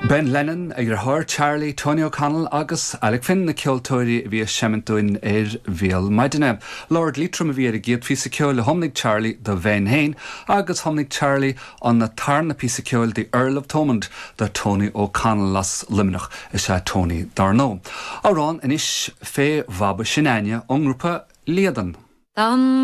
Ben Lennon ag thir Charlie, Tony O'Connell agus Alec Finn na ceoltóirí bhí seamantóin bhéal maidine. Lord Leitrim a bhí a géad físa ceol le homnig Charlie do Bhain Hain agus homnig Charlie an na tarna písa ceol the Earl of Thomond de Tony O'Connell las liminach is Tony Darno. Árán inis fé bhaba sinania ón grúpa Léadan.